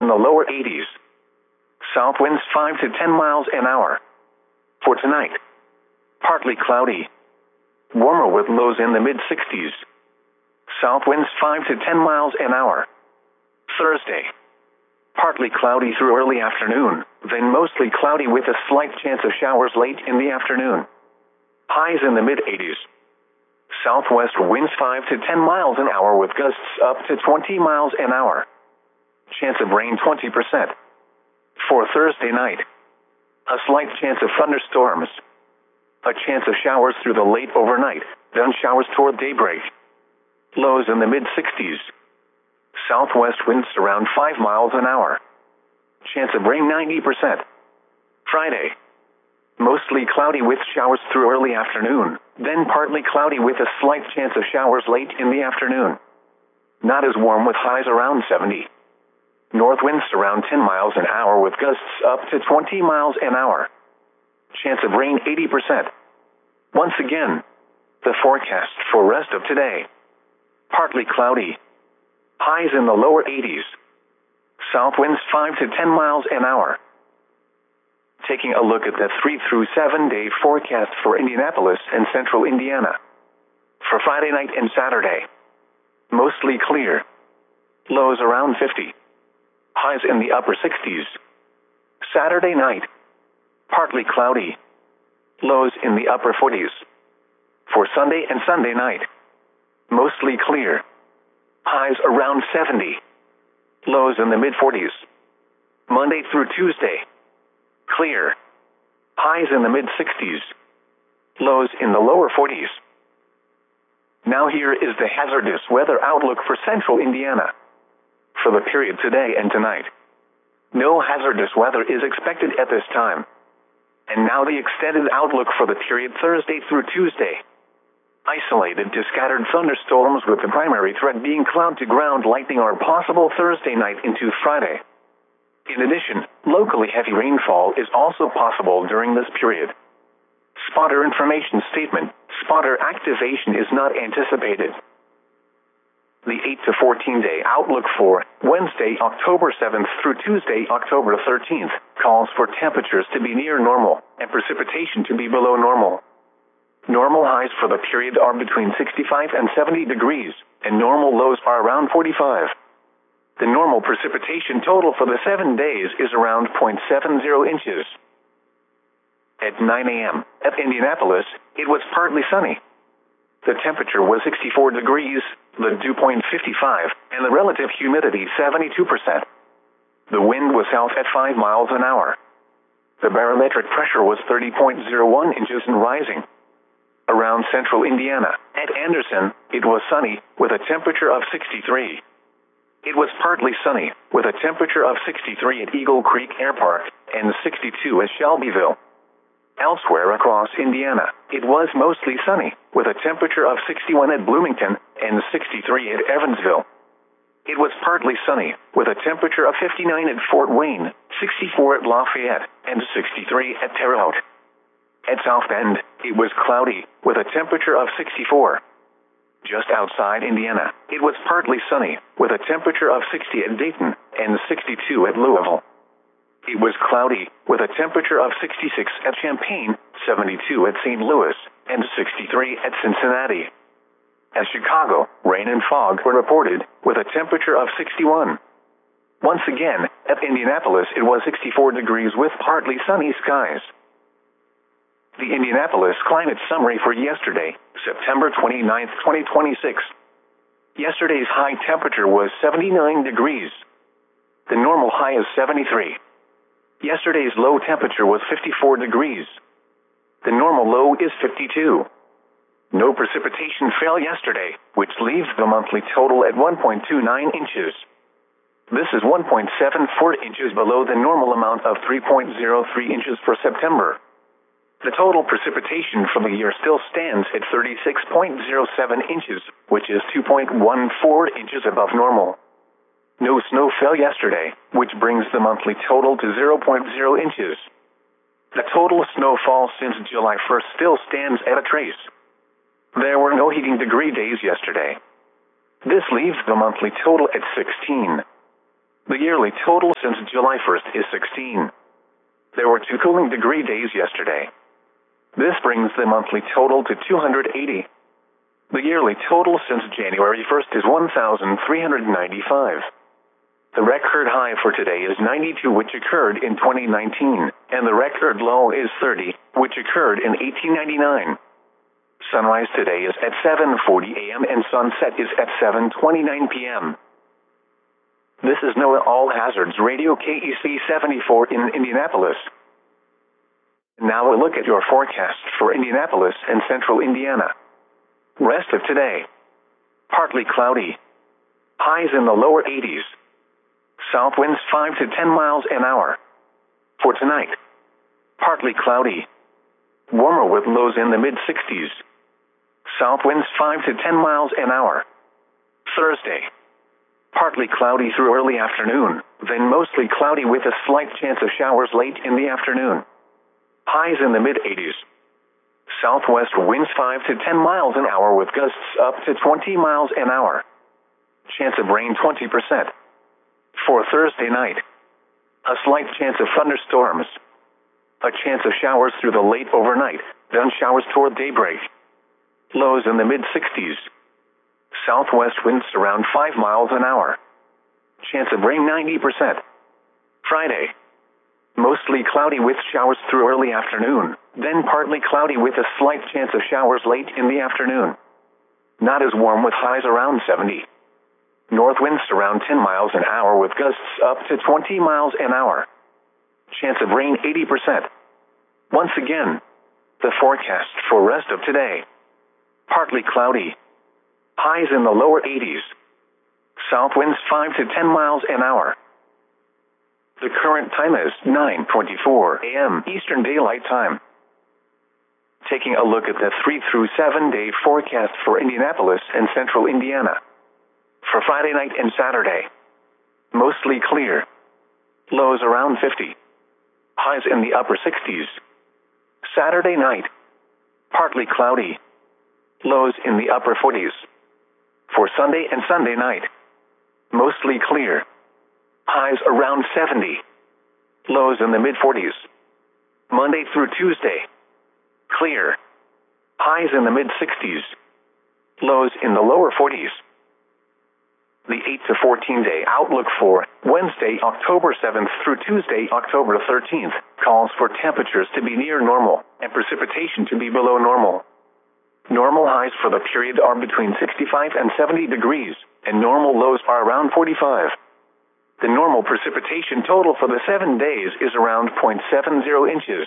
in the lower 80s. South winds 5 to 10 miles an hour. For tonight, partly cloudy. Warmer with lows in the mid-60s. South winds 5 to 10 miles an hour. Thursday, partly cloudy through early afternoon, then mostly cloudy with a slight chance of showers late in the afternoon. Highs in the mid-80s. Southwest winds 5 to 10 miles an hour with gusts up to 20 miles an hour. Chance of rain 20%. For Thursday night, a slight chance of thunderstorms. A chance of showers through the late overnight, then showers toward daybreak. Lows in the mid-60s. Southwest winds around 5 miles an hour. Chance of rain 90%. Friday, mostly cloudy with showers through early afternoon, then partly cloudy with a slight chance of showers late in the afternoon. Not as warm with highs around 70. North winds around 10 miles an hour with gusts up to 20 miles an hour. Chance of rain 80%. Once again, the forecast for rest of today. Partly cloudy. Highs in the lower 80s. South winds 5 to 10 miles an hour. Taking a look at the 3 through 7 day forecast for Indianapolis and central Indiana. For Friday night and Saturday, mostly clear. Lows around 50. Highs in the upper 60s. Saturday night, partly cloudy. Lows in the upper 40s. For Sunday and Sunday night, mostly clear. Highs around 70. Lows in the mid-40s. Monday through Tuesday, clear. Highs in the mid-60s. Lows in the lower 40s. Now here is the hazardous weather outlook for central Indiana. For the period today and tonight, no hazardous weather is expected at this time. And now the extended outlook for the period Thursday through Tuesday. Isolated to scattered thunderstorms with the primary threat being cloud-to-ground lightning are possible Thursday night into Friday. In addition, locally heavy rainfall is also possible during this period. Spotter information statement: spotter activation is not anticipated. The 8 to 14 day outlook for Wednesday, October 7th through Tuesday, October 13th, calls for temperatures to be near normal and precipitation to be below normal. Normal highs for the period are between 65 and 70 degrees, and normal lows are around 45. The normal precipitation total for the 7 days is around 0.70 inches. At 9 a.m. at Indianapolis, it was partly sunny. The temperature was 64 degrees, the dew point 55, and the relative humidity 72%. The wind was south at 5 miles an hour. The barometric pressure was 30.01 inches and rising. Around central Indiana, at Anderson, it was sunny, with a temperature of 63. It was partly sunny, with a temperature of 63 at Eagle Creek Air Park, and 62 at Shelbyville. Elsewhere across Indiana, it was mostly sunny, with a temperature of 61 at Bloomington, and 63 at Evansville. It was partly sunny, with a temperature of 59 at Fort Wayne, 64 at Lafayette, and 63 at Terre Haute. At South Bend, it was cloudy, with a temperature of 64. Just outside Indiana, it was partly sunny, with a temperature of 60 at Dayton, and 62 at Louisville. It was cloudy, with a temperature of 66 at Champaign, 72 at St. Louis, and 63 at Cincinnati. At Chicago, rain and fog were reported, with a temperature of 61. Once again, at Indianapolis it was 64 degrees with partly sunny skies. The Indianapolis climate summary for yesterday, September 29, 2026. Yesterday's high temperature was 79 degrees. The normal high is 73. Yesterday's low temperature was 54 degrees. The normal low is 52. No precipitation fell yesterday, which leaves the monthly total at 1.29 inches. This is 1.74 inches below the normal amount of 3.03 inches for September. The total precipitation for the year still stands at 36.07 inches, which is 2.14 inches above normal. No snow fell yesterday, which brings the monthly total to 0.0 inches. The total snowfall since July 1st still stands at a trace. There were no heating degree days yesterday. This leaves the monthly total at 16. The yearly total since July 1st is 16. There were 2 cooling degree days yesterday. This brings the monthly total to 280. The yearly total since January 1st is 1,395. The record high for today is 92, which occurred in 2019, and the record low is 30, which occurred in 1899. Sunrise today is at 7:40 a.m. and sunset is at 7:29 p.m. This is NOAA All Hazards Radio KEC 74 in Indianapolis. Now a look at your forecast for Indianapolis and central Indiana. Rest of today. Partly cloudy. Highs in the lower 80s. South winds 5 to 10 miles an hour. For tonight. Partly cloudy. Warmer with lows in the mid-60s. South winds 5 to 10 miles an hour. Thursday. Partly cloudy through early afternoon, then mostly cloudy with a slight chance of showers late in the afternoon. Highs in the mid-80s. Southwest winds 5 to 10 miles an hour with gusts up to 20 miles an hour. Chance of rain 20%. For Thursday night. A slight chance of thunderstorms. A chance of showers through the late overnight, then showers toward daybreak. Lows in the mid-60s. Southwest winds around 5 miles an hour. Chance of rain 90%. Friday. Mostly cloudy with showers through early afternoon, then partly cloudy with a slight chance of showers late in the afternoon. Not as warm with highs around 70. North winds around 10 miles an hour with gusts up to 20 miles an hour. Chance of rain 80%. Once again, the forecast for rest of today. Partly cloudy. Highs in the lower 80s. South winds 5 to 10 miles an hour. The current time is 9:24 a.m. Eastern Daylight Time. Taking a look at the 3 through 7 day forecast for Indianapolis and central Indiana. For Friday night and Saturday. Mostly clear. Lows around 50. Highs in the upper 60s. Saturday night. Partly cloudy. Lows in the upper 40s. For Sunday and Sunday night. Mostly clear. Highs around 70. Lows in the mid-40s. Monday through Tuesday. Clear. Highs in the mid-60s. Lows in the lower 40s. The 8 to 14 day outlook for Wednesday, October 7th through Tuesday, October 13th, calls for temperatures to be near normal and precipitation to be below normal. Normal highs for the period are between 65 and 70 degrees, and normal lows are around 45. The normal precipitation total for the 7 days is around 0.70 inches.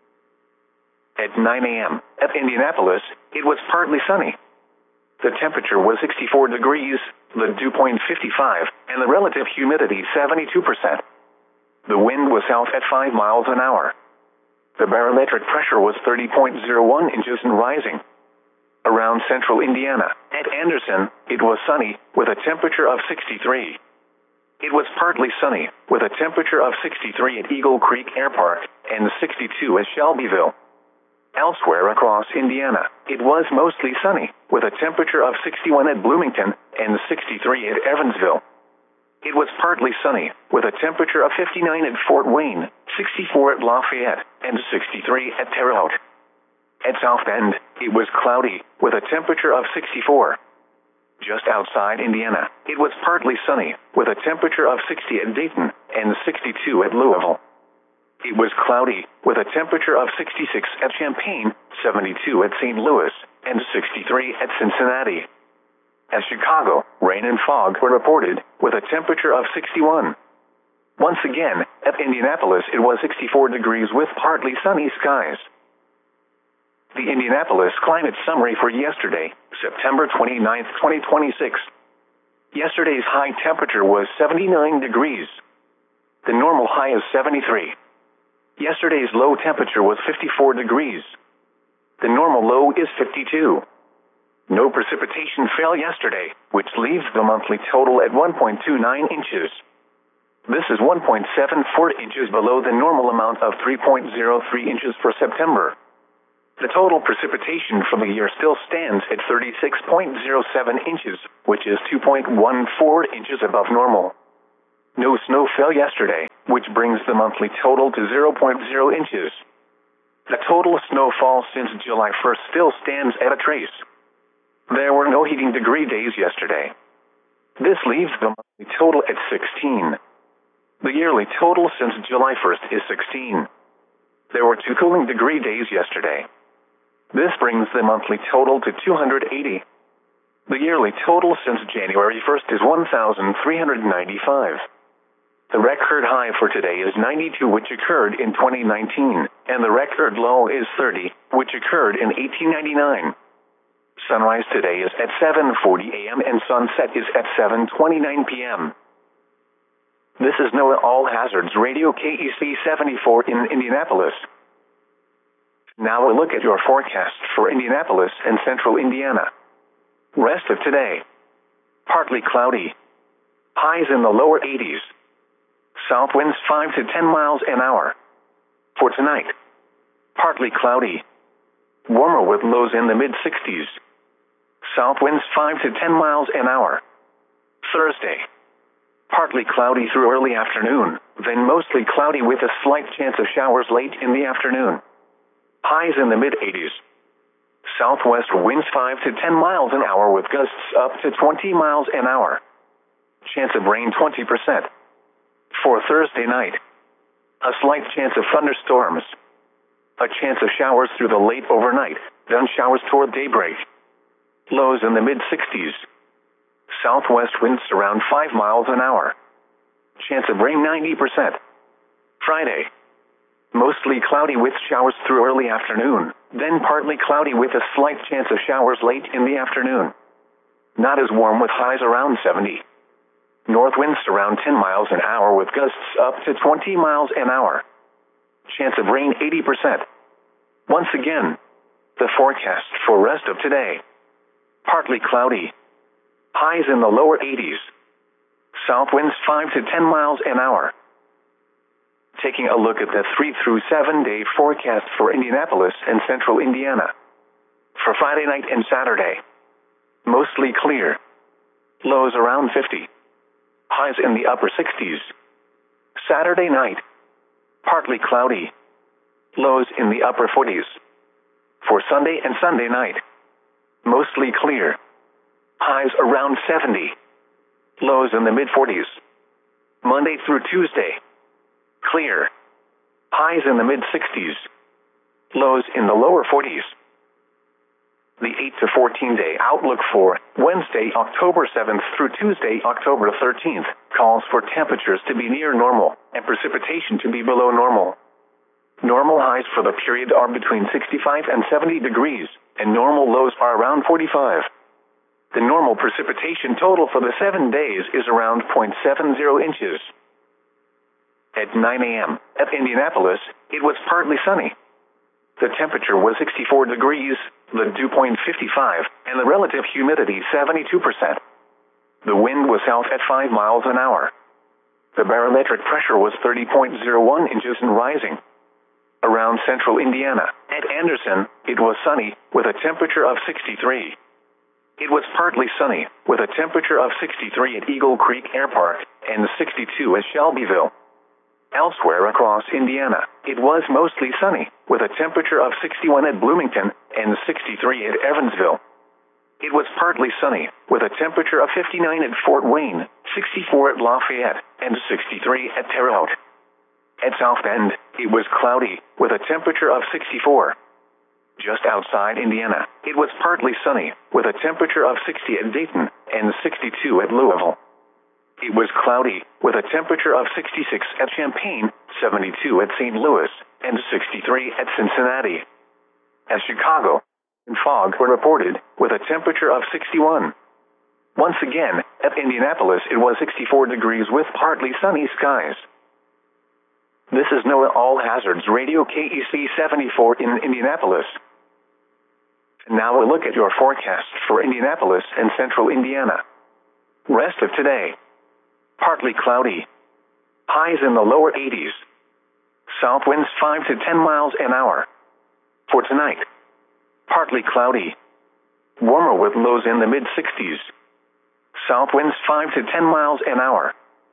At 9 a.m. at Indianapolis, it was partly sunny. The temperature was 64 degrees, the dew point 55, and the relative humidity 72%. The wind was south at 5 miles an hour. The barometric pressure was 30.01 inches and rising. Around central Indiana, at Anderson, it was sunny, with a temperature of 63. It was partly sunny, with a temperature of 63 at Eagle Creek Air Park, and 62 at Shelbyville. Elsewhere across Indiana, it was mostly sunny, with a temperature of 61 at Bloomington, and 63 at Evansville. It was partly sunny, with a temperature of 59 at Fort Wayne, 64 at Lafayette, and 63 at Terre Haute. At South Bend, it was cloudy, with a temperature of 64. Just outside Indiana, it was partly sunny, with a temperature of 60 at Dayton, and 62 at Louisville. It was cloudy, with a temperature of 66 at Champaign, 72 at St. Louis, and 63 at Cincinnati. At Chicago, rain and fog were reported, with a temperature of 61. Once again, at Indianapolis it was 64 degrees with partly sunny skies. The Indianapolis Climate Summary for yesterday, September 29, 2026. Yesterday's high temperature was 79 degrees. The normal high is 73. Yesterday's low temperature was 54 degrees. The normal low is 52. No precipitation fell yesterday, which leaves the monthly total at 1.29 inches. This is 1.74 inches below the normal amount of 3.03 inches for September. The total precipitation for the year still stands at 36.07 inches, which is 2.14 inches above normal. No snow fell yesterday, which brings the monthly total to 0.0 inches. The total snowfall since July 1st still stands at a trace. There were no heating degree days yesterday. This leaves the monthly total at 16. The yearly total since July 1st is 16. There were 2 cooling degree days yesterday. This brings the monthly total to 280. The yearly total since January 1st is 1,395. The record high for today is 92, which occurred in 2019, and the record low is 30, which occurred in 1899. Sunrise today is at 7:40 a.m. and sunset is at 7:29 p.m. This is NOAA All Hazards Radio KEC 74 in Indianapolis. Now a look at your forecast for Indianapolis and central Indiana. Rest of today. Partly cloudy. Highs in the lower 80s. South winds 5 to 10 miles an hour. For tonight. Partly cloudy. Warmer with lows in the mid-60s. South winds 5 to 10 miles an hour. Thursday. Partly cloudy through early afternoon, then mostly cloudy with a slight chance of showers late in the afternoon. Highs in the mid-80s. Southwest winds 5 to 10 miles an hour with gusts up to 20 miles an hour. Chance of rain 20%. For Thursday night. A slight chance of thunderstorms. A chance of showers through the late overnight, then showers toward daybreak. Lows in the mid-60s. Southwest winds around 5 miles an hour. Chance of rain 90%. Friday. Mostly cloudy with showers through early afternoon, then partly cloudy with a slight chance of showers late in the afternoon. Not as warm with highs around 70. North winds around 10 miles an hour with gusts up to 20 miles an hour. Chance of rain 80%. Once again, the forecast for rest of today. Partly cloudy. Highs in the lower 80s. South winds 5 to 10 miles an hour. Taking a look at the 3 through 7 day forecast for Indianapolis and central Indiana. For Friday night and Saturday. Mostly clear. Lows around 50. Highs in the upper 60s. Saturday night. Partly cloudy. Lows in the upper 40s. For Sunday and Sunday night. Mostly clear. Highs around 70. Lows in the mid-40s. Monday through Tuesday. Clear. Highs in the mid-60s. Lows in the lower 40s. The 8 to 14 day outlook for Wednesday, October 7th through Tuesday, October 13th, calls for temperatures to be near normal and precipitation to be below normal. Normal highs for the period are between 65 and 70 degrees, and normal lows are around 45. The normal precipitation total for the 7 days is around 0.70 inches. At 9 a.m. at Indianapolis, it was partly sunny. The temperature was 64 degrees, the dew point 55, and the relative humidity 72%. The wind was south at 5 miles an hour. The barometric pressure was 30.01 inches and rising. Around central Indiana, at Anderson, it was sunny, with a temperature of 63. It was partly sunny, with a temperature of 63 at Eagle Creek Air Park, and 62 at Shelbyville. Elsewhere across Indiana, it was mostly sunny, with a temperature of 61 at Bloomington, and 63 at Evansville. It was partly sunny, with a temperature of 59 at Fort Wayne, 64 at Lafayette, and 63 at Terre Haute. At South Bend, it was cloudy, with a temperature of 64. Just outside Indiana, it was partly sunny, with a temperature of 60 at Dayton, and 62 at Louisville. It was cloudy, with a temperature of 66 at Champaign, 72 at St. Louis, and 63 at Cincinnati. At Chicago, fog were reported, with a temperature of 61. Once again, at Indianapolis it was 64 degrees with partly sunny skies. This is NOAA All Hazards Radio KEC 74 in Indianapolis. Now a look at your forecast for Indianapolis and central Indiana. Rest of today. Partly cloudy. Highs in the lower 80s. South winds 5 to 10 miles an hour. For tonight. Partly cloudy. Warmer with lows in the mid-60s. South winds 5 to 10 miles an hour.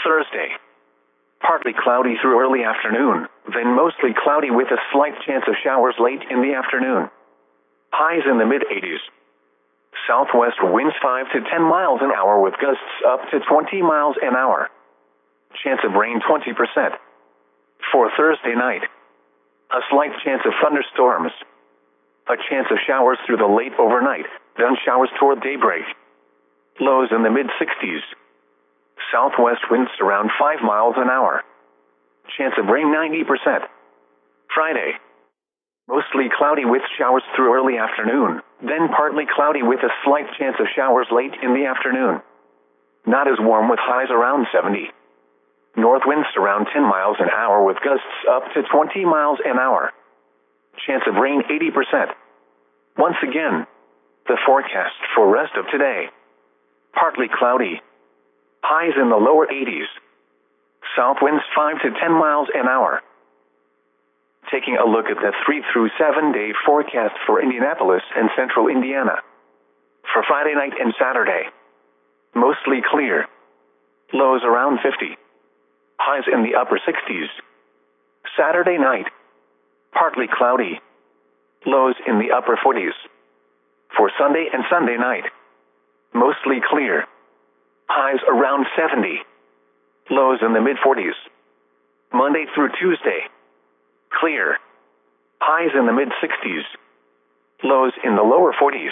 Thursday, partly cloudy through early afternoon, then mostly cloudy with a slight chance of showers late in the afternoon. Highs in the mid-80s. Southwest winds 5 to 10 miles an hour with gusts up to 20 miles an hour. Chance of rain 20%. For Thursday night, a slight chance of thunderstorms. A chance of showers through the late overnight, then showers toward daybreak. Lows in the mid-60s. Southwest winds around 5 miles an hour. Chance of rain 90%. Friday, mostly cloudy with showers through early afternoon, then partly cloudy with a slight chance of showers late in the afternoon. Not as warm with highs around 70. North winds around 10 miles an hour with gusts up to 20 miles an hour. Chance of rain 80%. Once again, the forecast for rest of today. Partly cloudy. Highs in the lower 80s. South winds 5 to 10 miles an hour. Taking a look at the 3 through 7 day forecast for Indianapolis and central Indiana. For Friday night and Saturday, mostly clear. Lows around 50. Highs in the upper 60s. Saturday night, partly cloudy. Lows in the upper 40s. For Sunday and Sunday night, mostly clear. Highs around 70. Lows in the mid-40s. Monday through Tuesday, clear. Highs in the mid-60s. Lows in the lower 40s.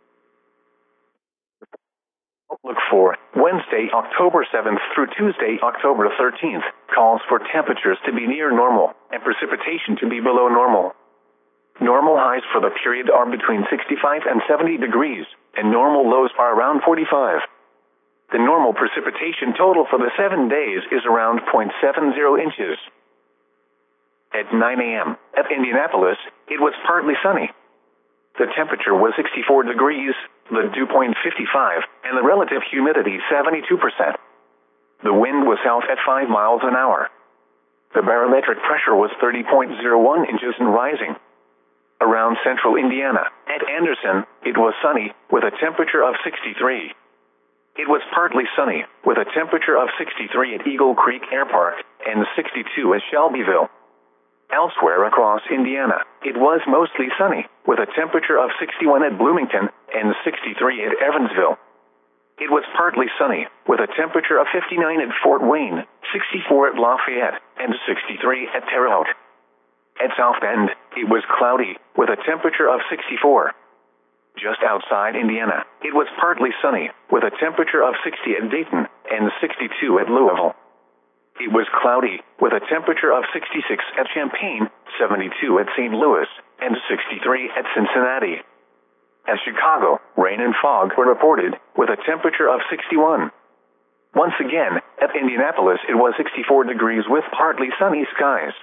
Outlook for Wednesday, October 7th through Tuesday, October 13th, calls for temperatures to be near normal and precipitation to be below normal. Normal highs for the period are between 65 and 70 degrees, and normal lows are around 45. The normal precipitation total for the 7 days is around 0.70 inches. At 9 a.m. at Indianapolis, it was partly sunny. The temperature was 64 degrees, the dew point 55, and the relative humidity 72%. The wind was south at 5 miles an hour. The barometric pressure was 30.01 inches and rising. Around central Indiana, at Anderson, it was sunny, with a temperature of 63. It was partly sunny, with a temperature of 63 at Eagle Creek Air Park, and 62 at Shelbyville. Elsewhere across Indiana, it was mostly sunny, with a temperature of 61 at Bloomington, and 63 at Evansville. It was partly sunny, with a temperature of 59 at Fort Wayne, 64 at Lafayette, and 63 at Terre Haute. At South Bend, it was cloudy, with a temperature of 64. Just outside Indiana, it was partly sunny, with a temperature of 60 at Dayton, and 62 at Louisville. It was cloudy, with a temperature of 66 at Champaign, 72 at St. Louis, and 63 at Cincinnati. At Chicago, rain and fog were reported, with a temperature of 61. Once again, at Indianapolis it was 64 degrees with partly sunny skies.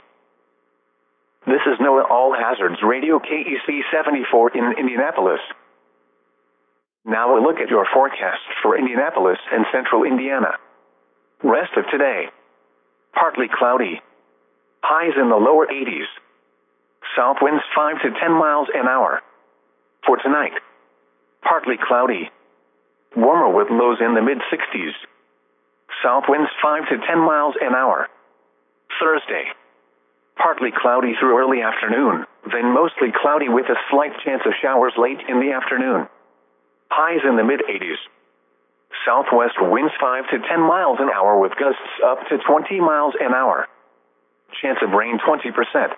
This is NOAA All Hazards Radio KEC 74 in Indianapolis. Now a look at your forecast for Indianapolis and central Indiana. Rest of today. Partly cloudy. Highs in the lower 80s. South winds 5 to 10 miles an hour. For tonight, partly cloudy. Warmer with lows in the mid-60s. South winds 5 to 10 miles an hour. Thursday, partly cloudy through early afternoon, then mostly cloudy with a slight chance of showers late in the afternoon. Highs in the mid-80s. Southwest winds 5 to 10 miles an hour with gusts up to 20 miles an hour. Chance of rain 20%.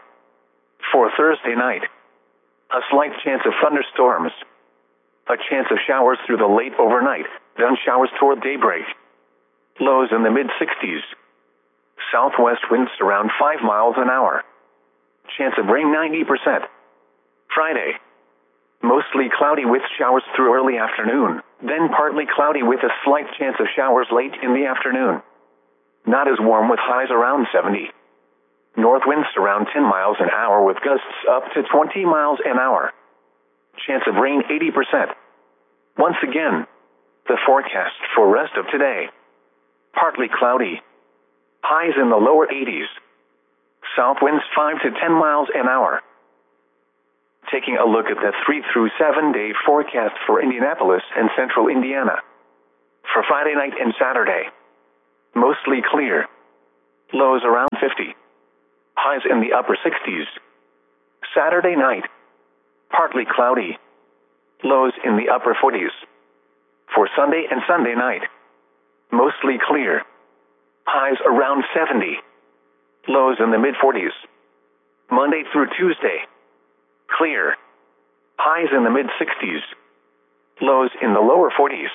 For Thursday night, a slight chance of thunderstorms. A chance of showers through the late overnight, then showers toward daybreak. Lows in the mid-60s. Southwest winds around 5 miles an hour. Chance of rain 90%. Friday, mostly cloudy with showers through early afternoon, then partly cloudy with a slight chance of showers late in the afternoon. Not as warm with highs around 70. North winds around 10 miles an hour with gusts up to 20 miles an hour. Chance of rain 80%. Once again, the forecast for rest of today. Partly cloudy. Highs in the lower 80s. South winds 5 to 10 miles an hour. Taking a look at the 3 through 7 day forecast for Indianapolis and central Indiana. For Friday night and Saturday, Mostly clear. Lows around 50. Highs in the upper 60s. Saturday night. Partly cloudy. Lows in the upper 40s. For Sunday and Sunday night. Mostly clear. Highs around 70. Lows in the mid-40s. Monday through Tuesday. Clear. Highs in the mid-60s. Lows in the lower 40s.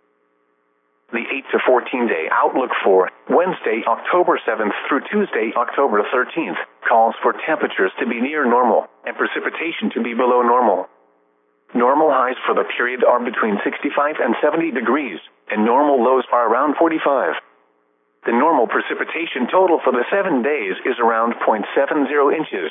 The 8 to 14 day outlook for Wednesday, October 7th through Tuesday, October 13th, calls for temperatures to be near normal and precipitation to be below normal. Normal highs for the period are between 65 and 70 degrees, and normal lows are around 45. The normal precipitation total for the 7 days is around 0.70 inches.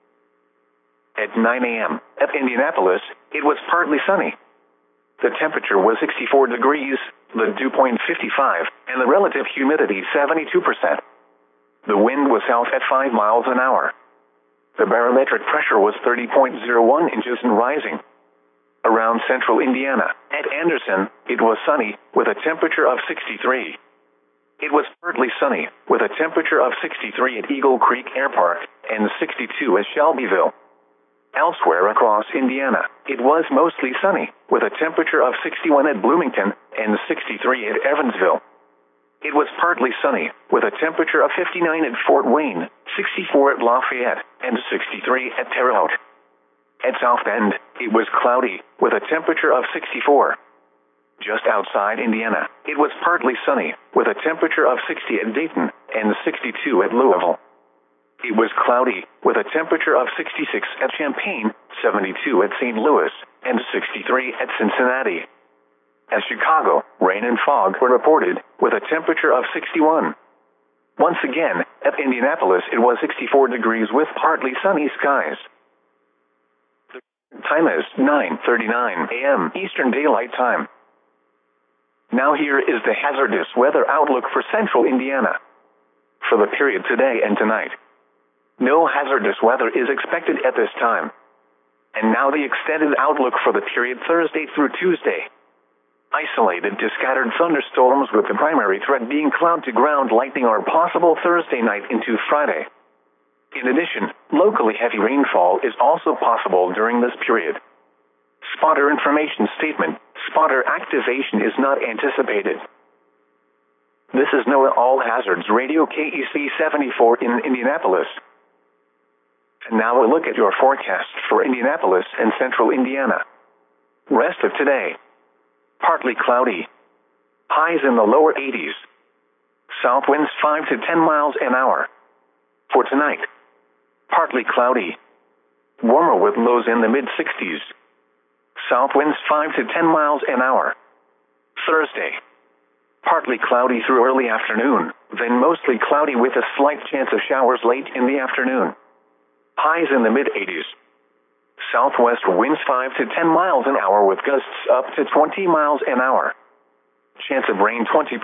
At 9 a.m. at Indianapolis, it was partly sunny. The temperature was 64 degrees, the dew point 55, and the relative humidity 72%. The wind was south at 5 miles an hour. The barometric pressure was 30.01 inches and rising. Around central Indiana, at Anderson, it was sunny, with a temperature of 63. It was partly sunny, with a temperature of 63 at Eagle Creek Air Park, and 62 at Shelbyville. Elsewhere across Indiana, it was mostly sunny, with a temperature of 61 at Bloomington, and 63 at Evansville. It was partly sunny, with a temperature of 59 at Fort Wayne, 64 at Lafayette, and 63 at Terre Haute. At South Bend, it was cloudy, with a temperature of 64. Just outside Indiana, it was partly sunny, with a temperature of 60 at Dayton, and 62 at Louisville. It was cloudy, with a temperature of 66 at Champaign, 72 at St. Louis, and 63 at Cincinnati. At Chicago, rain and fog were reported, with a temperature of 61. Once again, at Indianapolis it was 64 degrees with partly sunny skies. The time is 9:39 a.m. Eastern Daylight Time. Now here is the hazardous weather outlook for central Indiana. For the period today and tonight. No hazardous weather is expected at this time. And now the extended outlook for the period Thursday through Tuesday. Isolated to scattered thunderstorms with the primary threat being cloud-to-ground lightning are possible Thursday night into Friday. In addition, locally heavy rainfall is also possible during this period. Spotter information statement: spotter activation is not anticipated. This is NOAA All Hazards Radio KEC 74 in Indianapolis. And now a look at your forecast for Indianapolis and central Indiana. Rest of today. Partly cloudy. Highs in the lower 80s. South winds 5 to 10 miles an hour. For tonight. Partly cloudy. Warmer with lows in the mid-60s. South winds 5 to 10 miles an hour. Thursday. Partly cloudy through early afternoon, then mostly cloudy with a slight chance of showers late in the afternoon. Highs in the mid-80s. Southwest winds 5 to 10 miles an hour with gusts up to 20 miles an hour. Chance of rain 20%.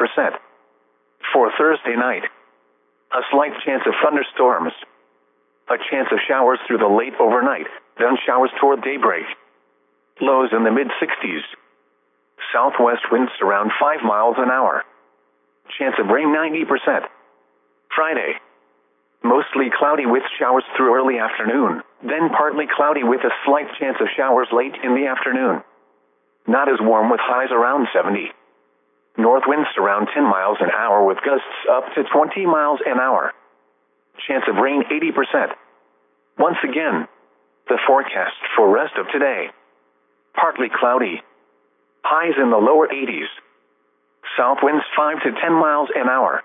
For Thursday night. A slight chance of thunderstorms. A chance of showers through the late overnight, then showers toward daybreak. Lows in the mid-60s. Southwest winds around 5 miles an hour. Chance of rain 90%. Friday. Mostly cloudy with showers through early afternoon, then partly cloudy with a slight chance of showers late in the afternoon. Not as warm with highs around 70. North winds around 10 miles an hour with gusts up to 20 miles an hour. Chance of rain 80%. Once again, the forecast for rest of today. Partly cloudy. Highs in the lower 80s. South winds 5 to 10 miles an hour.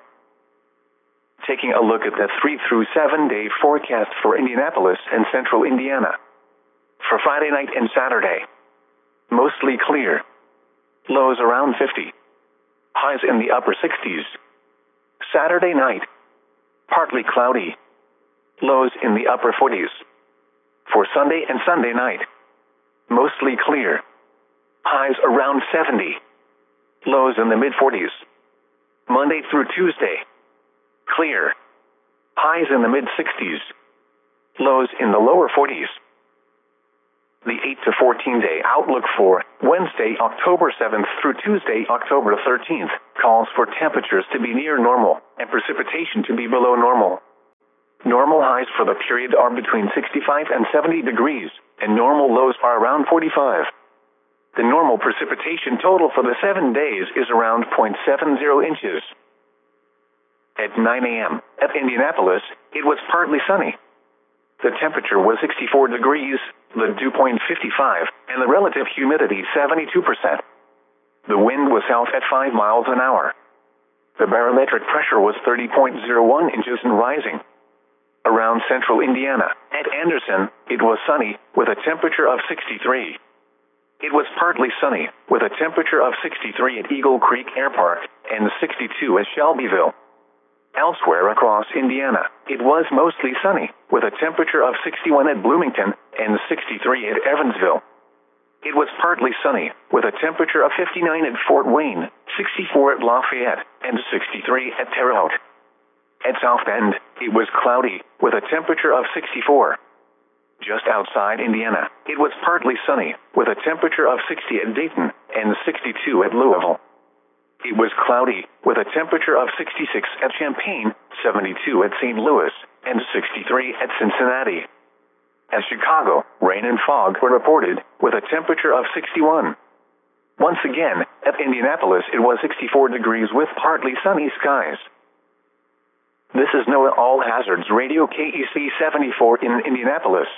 Taking a look at the 3 through 7 day forecast for Indianapolis and central Indiana. For Friday night and Saturday. Mostly clear. Lows around 50. Highs in the upper 60s. Saturday night. Partly cloudy. Lows in the upper 40s. For Sunday and Sunday night. Mostly clear. Highs around 70. Lows in the mid-40s. Monday through Tuesday. Clear. Highs in the mid-60s. Lows in the lower 40s. The 8 to 14 day outlook for Wednesday, October 7th through Tuesday, October 13th, calls for temperatures to be near normal and precipitation to be below normal. Normal highs for the period are between 65 and 70 degrees, and normal lows are around 45. The normal precipitation total for the 7 days is around 0.70 inches. At 9 a.m. at Indianapolis, it was partly sunny. The temperature was 64 degrees, the dew point 55, and the relative humidity 72%. The wind was south at 5 miles an hour. The barometric pressure was 30.01 inches and rising. Around central Indiana, at Anderson, it was sunny, with a temperature of 63. It was partly sunny, with a temperature of 63 at Eagle Creek Air Park, and 62 at Shelbyville. Elsewhere across Indiana, it was mostly sunny, with a temperature of 61 at Bloomington and 63 at Evansville. It was partly sunny, with a temperature of 59 at Fort Wayne, 64 at Lafayette, and 63 at Terre Haute. At South Bend, it was cloudy, with a temperature of 64. Just outside Indiana, it was partly sunny, with a temperature of 60 at Dayton and 62 at Louisville. It was cloudy, with a temperature of 66 at Champaign, 72 at St. Louis, and 63 at Cincinnati. At Chicago, rain and fog were reported, with a temperature of 61. Once again, at Indianapolis it was 64 degrees with partly sunny skies. This is NOAA All Hazards Radio KEC 74 in Indianapolis.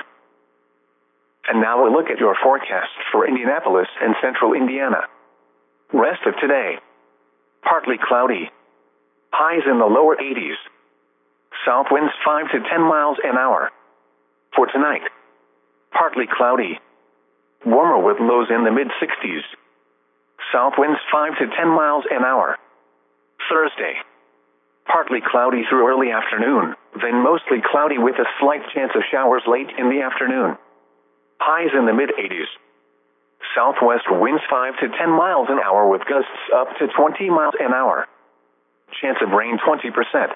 And now a look at your forecast for Indianapolis and central Indiana. Rest of today. Partly cloudy. Highs in the lower 80s. South winds 5 to 10 miles an hour. For tonight, partly cloudy. Warmer with lows in the mid-60s. South winds 5 to 10 miles an hour. Thursday, partly cloudy through early afternoon, then mostly cloudy with a slight chance of showers late in the afternoon. Highs in the mid-80s. Southwest winds 5 to 10 miles an hour with gusts up to 20 miles an hour. Chance of rain 20%.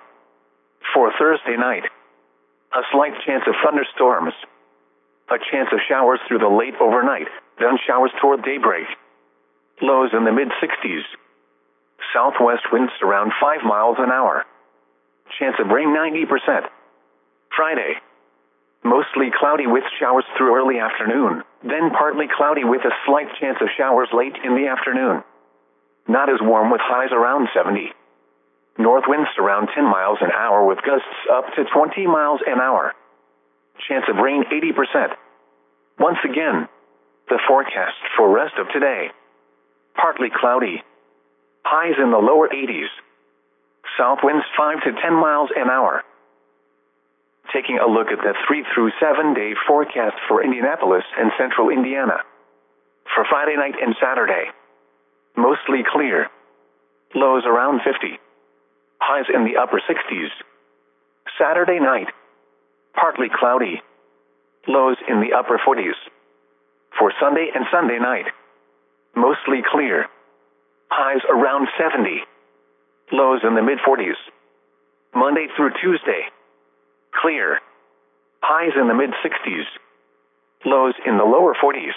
For Thursday night, a slight chance of thunderstorms. A chance of showers through the late overnight, then showers toward daybreak. Lows in the mid-60s. Southwest winds around 5 miles an hour. Chance of rain 90%. Friday, mostly cloudy with showers through early afternoon, then partly cloudy with a slight chance of showers late in the afternoon. Not as warm with highs around 70. North winds around 10 miles an hour with gusts up to 20 miles an hour. Chance of rain 80%. Once again, the forecast for rest of today. Partly cloudy. Highs in the lower 80s. South winds 5 to 10 miles an hour. Taking a look at the 3 through 7 day forecast for Indianapolis and central Indiana. For Friday night and Saturday, mostly clear. Lows around 50. Highs in the upper 60s. Saturday night, partly cloudy. Lows in the upper 40s. For Sunday and Sunday night, mostly clear. Highs around 70. Lows in the mid-40s. Monday through Tuesday, clear. Highs in the mid-60s. Lows in the lower 40s.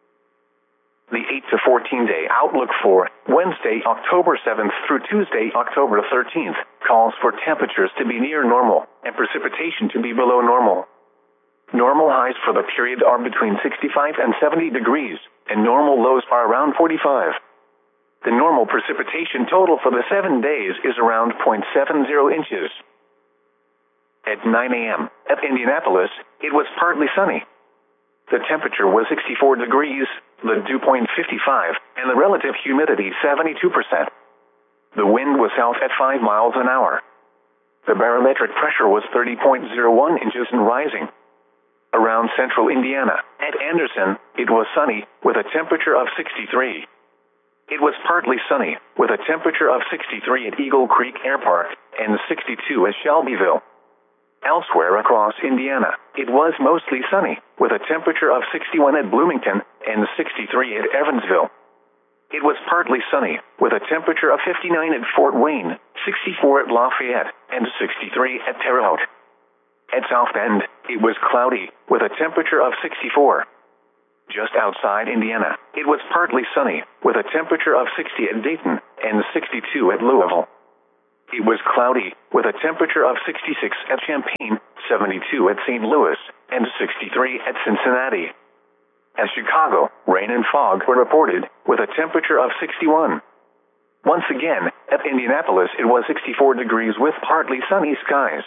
The 8 to 14 day outlook for Wednesday, October 7th through Tuesday, October 13th, calls for temperatures to be near normal and precipitation to be below normal. Normal highs for the period are between 65 and 70 degrees, and normal lows are around 45. The normal precipitation total for the 7 days is around 0.70 inches. At 9 a.m. at Indianapolis, it was partly sunny. The temperature was 64 degrees, the dew point 55, and the relative humidity 72%. The wind was south at 5 miles an hour. The barometric pressure was 30.01 inches and rising. Around central Indiana, at Anderson, it was sunny, with a temperature of 63. It was partly sunny, with a temperature of 63 at Eagle Creek Air Park, and 62 at Shelbyville. Elsewhere across Indiana, it was mostly sunny, with a temperature of 61 at Bloomington and 63 at Evansville. It was partly sunny, with a temperature of 59 at Fort Wayne, 64 at Lafayette, and 63 at Terre Haute. At South Bend, it was cloudy, with a temperature of 64. Just outside Indiana, it was partly sunny, with a temperature of 60 at Dayton and 62 at Louisville. It was cloudy, with a temperature of 66 at Champaign, 72 at St. Louis, and 63 at Cincinnati. At Chicago, rain and fog were reported, with a temperature of 61. Once again, at Indianapolis it was 64 degrees with partly sunny skies.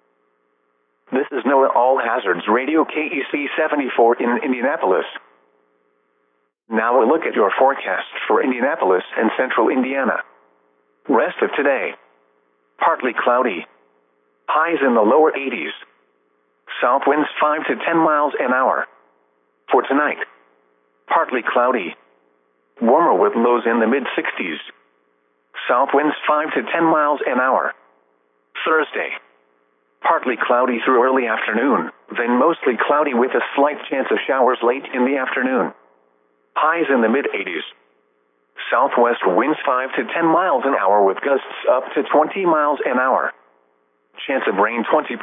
This is NOAA All Hazards Radio KEC 74 in Indianapolis. Now a look at your forecast for Indianapolis and central Indiana. Rest of today. Partly cloudy. Highs in the lower 80s. South winds 5 to 10 miles an hour. For tonight. Partly cloudy. Warmer with lows in the mid-60s. South winds 5 to 10 miles an hour. Thursday. Partly cloudy through early afternoon, then mostly cloudy with a slight chance of showers late in the afternoon. Highs in the mid-80s. Southwest winds 5 to 10 miles an hour with gusts up to 20 miles an hour. Chance of rain 20%.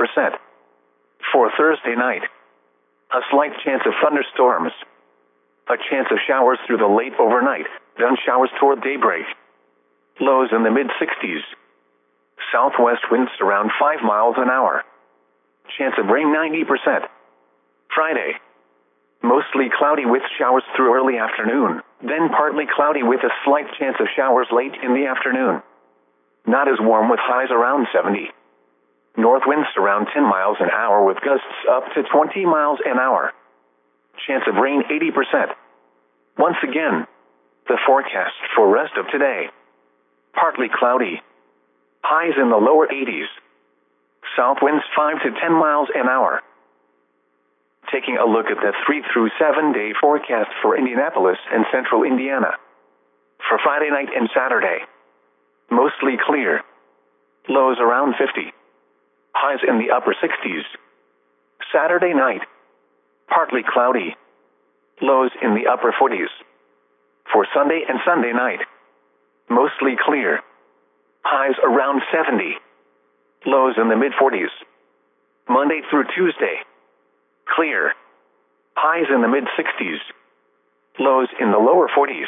For Thursday night. A slight chance of thunderstorms. A chance of showers through the late overnight, then showers toward daybreak. Lows in the mid-60s. Southwest winds around 5 miles an hour. Chance of rain 90%. Friday. Mostly cloudy with showers through early afternoon, then partly cloudy with a slight chance of showers late in the afternoon. Not as warm with highs around 70. North winds around 10 miles an hour with gusts up to 20 miles an hour. Chance of rain 80%. Once again, the forecast for rest of today. Partly cloudy. Highs in the lower 80s. South winds 5 to 10 miles an hour. Taking a look at the 3 through 7 day forecast for Indianapolis and central Indiana. For Friday night and Saturday. Mostly clear. Lows around 50. Highs in the upper 60s. Saturday night. Partly cloudy. Lows in the upper 40s. For Sunday and Sunday night. Mostly clear. Highs around 70. Lows in the mid-40s. Monday through Tuesday. Clear. Highs in the mid-60s. Lows in the lower 40s.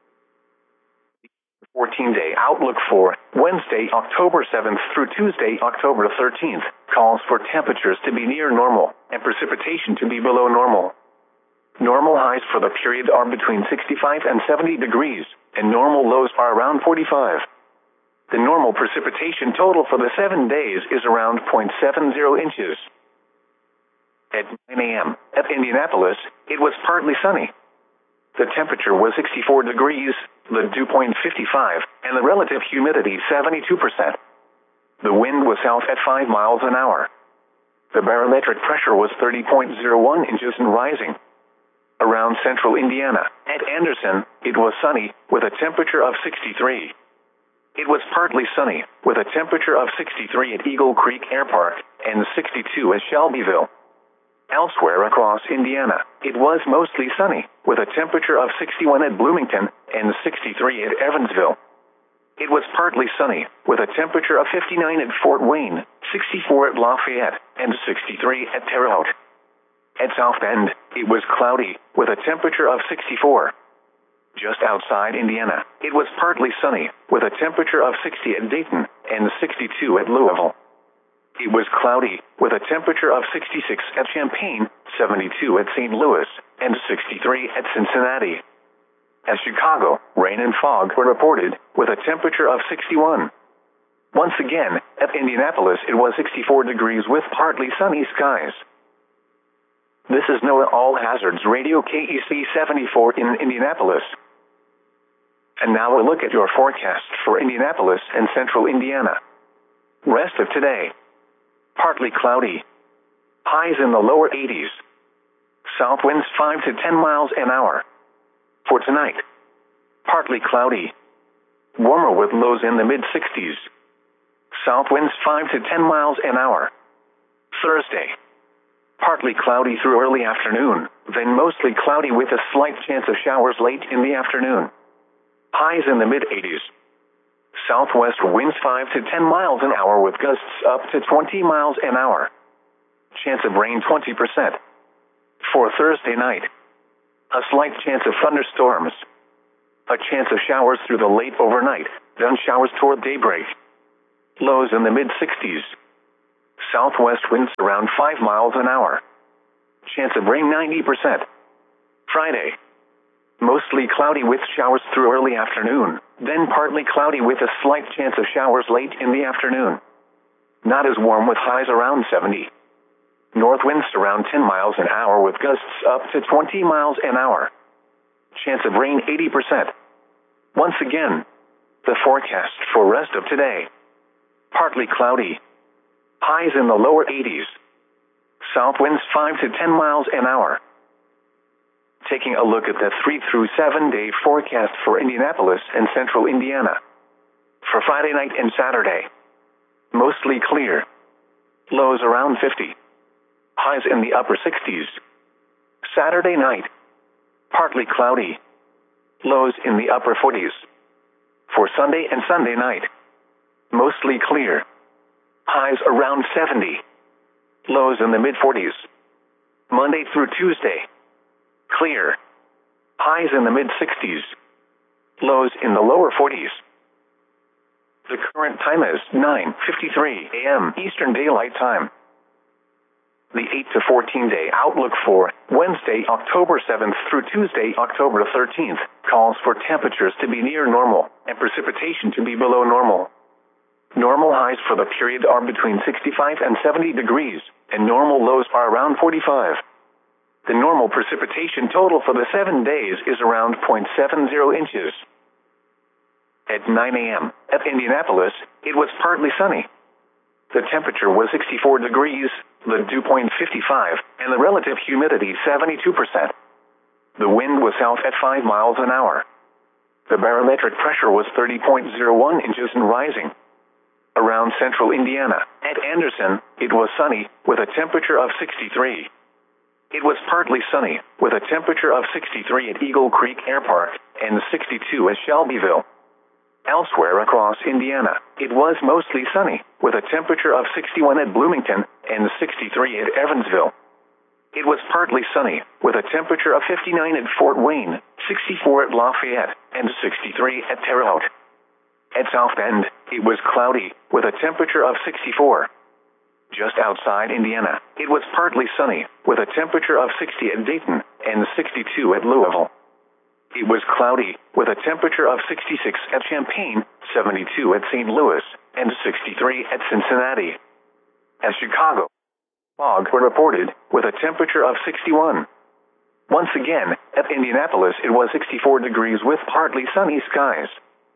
14-day outlook for Wednesday, October 7th through Tuesday, October 13th, calls for temperatures to be near normal and precipitation to be below normal. Normal highs for the period are between 65 and 70 degrees, and normal lows are around 45. The normal precipitation total for the 7 days is around 0.70 inches. At 9 a.m. at Indianapolis, it was partly sunny. The temperature was 64 degrees, the dew point 55, and the relative humidity 72%. The wind was south at 5 miles an hour. The barometric pressure was 30.01 inches and rising. Around central Indiana, at Anderson, it was sunny, with a temperature of 63. It was partly sunny, with a temperature of 63 at Eagle Creek Air Park, and 62 at Shelbyville. Elsewhere across Indiana, it was mostly sunny, with a temperature of 61 at Bloomington and 63 at Evansville. It was partly sunny, with a temperature of 59 at Fort Wayne, 64 at Lafayette, and 63 at Terre Haute. At South Bend, it was cloudy, with a temperature of 64. Just outside Indiana, it was partly sunny, with a temperature of 60 at Dayton and 62 at Louisville. It was cloudy, with a temperature of 66 at Champaign, 72 at St. Louis, and 63 at Cincinnati. At Chicago, rain and fog were reported, with a temperature of 61. Once again, at Indianapolis it was 64 degrees with partly sunny skies. This is NOAA All Hazards Radio KEC 74 in Indianapolis. And now a look at your forecast for Indianapolis and central Indiana. Rest of today. Partly cloudy. Highs in the lower 80s. South winds 5 to 10 miles an hour. For tonight. Partly cloudy. Warmer with lows in the mid-60s. South winds 5 to 10 miles an hour. Thursday. Partly cloudy through early afternoon, then mostly cloudy with a slight chance of showers late in the afternoon. Highs in the mid-80s. Southwest winds 5 to 10 miles an hour with gusts up to 20 miles an hour. Chance of rain 20%. For Thursday night. A slight chance of thunderstorms. A chance of showers through the late overnight, then showers toward daybreak. Lows in the mid-60s. Southwest winds around 5 miles an hour. Chance of rain 90%. Friday. Mostly cloudy with showers through early afternoon, then partly cloudy with a slight chance of showers late in the afternoon. Not as warm with highs around 70. North winds around 10 miles an hour with gusts up to 20 miles an hour. Chance of rain 80%. Once again, the forecast for rest of today. Partly cloudy. Highs in the lower 80s. South winds 5 to 10 miles an hour. Taking a look at the 3 through 7 day forecast for Indianapolis and central Indiana. For Friday night and Saturday. Mostly clear. Lows around 50. Highs in the upper 60s. Saturday night. Partly cloudy. Lows in the upper 40s. For Sunday and Sunday night. Mostly clear. Highs around 70. Lows in the mid-40s. Monday through Tuesday. Clear. Highs in the mid-60s. Lows in the lower 40s. The current time is 9:53 a.m. Eastern Daylight Time. The 8 to 14 day outlook for Wednesday, October 7th through Tuesday, October 13th, calls for temperatures to be near normal and precipitation to be below normal. Normal highs for the period are between 65 and 70 degrees, and normal lows are around 45. The normal precipitation total for the 7 days is around 0.70 inches. At 9 a.m. at Indianapolis, it was partly sunny. The temperature was 64 degrees, the dew point 55, and the relative humidity 72%. The wind was south at 5 miles an hour. The barometric pressure was 30.01 inches and rising. Around central Indiana, at Anderson, it was sunny, with a temperature of 63. It was partly sunny, with a temperature of 63 at Eagle Creek Air Park, and 62 at Shelbyville. Elsewhere across Indiana, it was mostly sunny, with a temperature of 61 at Bloomington, and 63 at Evansville. It was partly sunny, with a temperature of 59 at Fort Wayne, 64 at Lafayette, and 63 at Terre Haute. At South Bend, it was cloudy, with a temperature of 64. Just outside Indiana, it was partly sunny, with a temperature of 60 at Dayton, and 62 at Louisville. It was cloudy, with a temperature of 66 at Champaign, 72 at St. Louis, and 63 at Cincinnati. At Chicago, fog were reported, with a temperature of 61. Once again, at Indianapolis it was 64 degrees with partly sunny skies.